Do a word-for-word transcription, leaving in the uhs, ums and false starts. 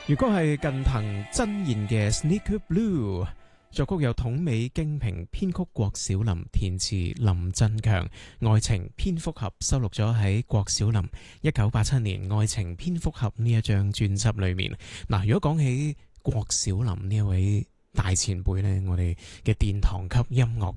如果係近藤真彥嘅 Sneaker Blue， 作曲由筒美京平，編曲郭小霖，填詞林振強，愛情蝙蝠俠收錄咗喺郭小霖一九八七年愛情蝙蝠俠呢一張專輯裏面。嗱，如果講起郭小霖呢一位大前輩呢，我哋嘅殿堂級音樂